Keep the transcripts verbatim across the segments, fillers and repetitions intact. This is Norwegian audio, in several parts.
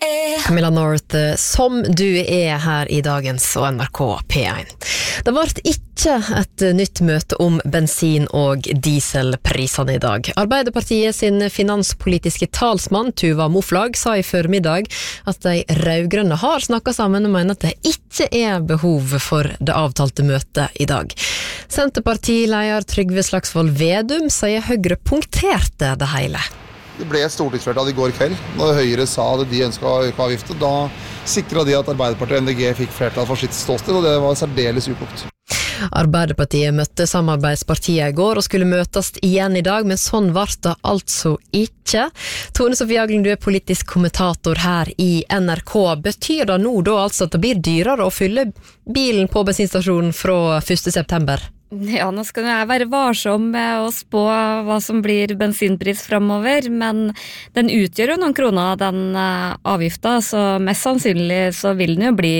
Camilla North, som du er her i dagens og N R K P én. Det var ikke et nytt møte om bensin- og dieselprisene i dag. Arbeiderpartiet sin finanspolitiske talsmann Tuva Moflag sa i formiddag at de rødgrønne har snakket sammen og mener at det ikke er behov for det avtalte møtet i dag. Senterpartileder Trygve Slagsvold Vedum sier Høyre punkterte det hele. Det ble et stortingsflertall i går kveld, når Høyre sa at de ønsket å øke avgifter. Da sikret de at Arbeiderpartiet og M D G fikk flertall for sitt ståsted, og det var særdeles uklokt. Arbeiderpartiet møtte samarbeidspartiet i går og skulle møtes igjen i dag, men sånn var det altså ikke. Tone Sofie Aglen, du er politisk kommentator her i N R K. Betyr det nå da altså at det blir dyrere å fylle bilen på bensinstasjonen fra første september? Ja, nå skal jeg være varsom med å spå hva som blir bensinpris fremover, men den utgjør jo noen kroner, den avgifta, så mest sannsynlig så vil den jo bli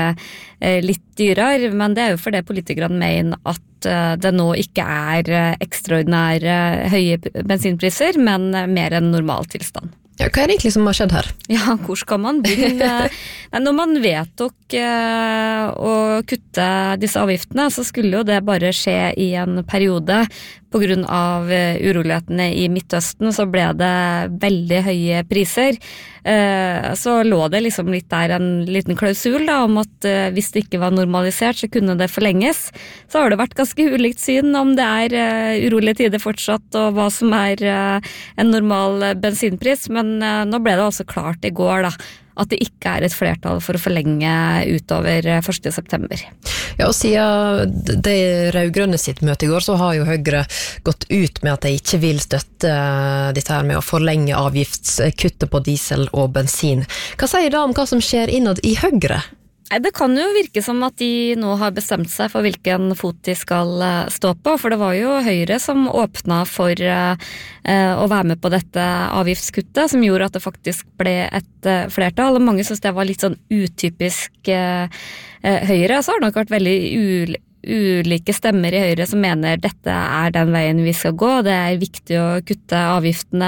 litt dyrere, men det er jo fordi politikerne mener at det nå ikke er ekstraordinære høye bensinpriser, men mer enn normal tilstand. Ja, hva er det egentlig som har skjedd her? Ja, hvor skal man begynne? Nei, når man vedtok eh, å kutte disse avgiftene, så skulle jo det bare skje i en periode. På grunn av urolighetene i Midtøsten så ble det veldig høye priser. Eh, så lå det liksom litt der en liten klausul da, om at eh, hvis det ikke var normalisert, så kunne det forlenges. Så har det vært ganske ulikt syn om det er eh, urolige tider fortsatt, og hva som er eh, en normal bensinpris, men eh, nå ble det altså klart i går da, at det ikke er et flertall for å forlenge utover første september. Ja, og siden det rødgrønne sitt møte i går, så har jo Høyre gått ut med at de ikke vil støtte dette her med å forlenge avgiftskuttet på diesel og bensin. Hva sier da om hva som skjer innad i Høyre? Det kan jo virke som at de nå har bestemt seg for hvilken fot de skal stå på, for det var jo Høyre som åpnet for uh, å være med på dette avgiftskuttet, som gjorde at det faktisk ble et uh, flertall, og mange synes det var litt sånn utypisk uh, uh, Høyre, så har det nok vært veldig ul ulike stemmer i Høyre som mener dette er den veien vi skal gå. Det er viktig å kutte avgiftene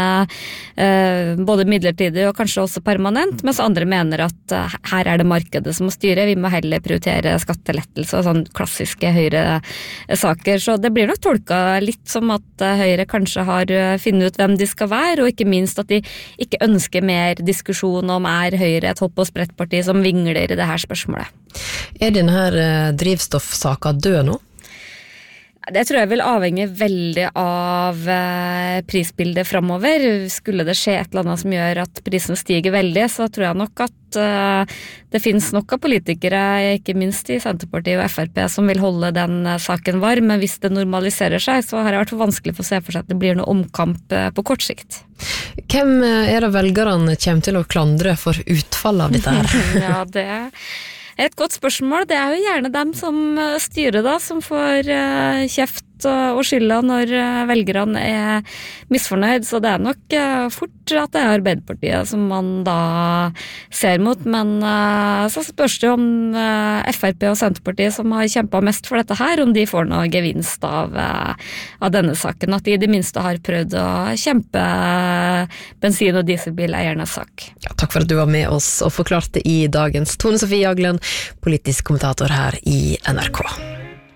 eh, både midlertidig og kanskje også permanent, mens andre mener at eh, her er det markedet som må styre. Vi må heller prioritere skattelettelse og sånn klassiske Høyre-saker. Så det blir nok tolket litt som at eh, Høyre kanskje har funnet ut hvem de skal være, og ikke minst at de ikke ønsker mer diskusjon om er Høyre et hopp- og sprettparti som vingler i det her spørsmålet. Er denne her drivstoffsaka død nå? Det tror jeg vil avhenge veldig av prisbildet fremover. Skulle det skje et eller annet som gjør at prisen stiger veldig, så tror jeg nok at det finnes nok av politikere, ikke minst i Senterpartiet og F R P, som vil holde den saken varm. Men hvis det normaliserer seg, så har det vært vanskelig for å se for seg at det blir noe omkamp på kort sikt. Hvem er det velgerne kommer til å klandre for utfallet av dette her? Ja, det et godt spørsmål. Det er jo gjerne dem som styrer da, som får uh, kjeft og skylda når uh, velgerne er misfornøyd. Så det er nok uh, fort at det er Arbeiderpartiet som man da ser mot. Men uh, så spørs det om uh, F R P og Senterpartiet som har kjempet mest for dette her, om de får noe gevinst av, uh, av denne saken. At de i det minste har prøvd å kjempe uh, bensin- og dieselbileiernes sak. Ja, takk for at du var med oss og forklarte i dagens. Tone Sofie Aglen, politisk kommentator her i N R K.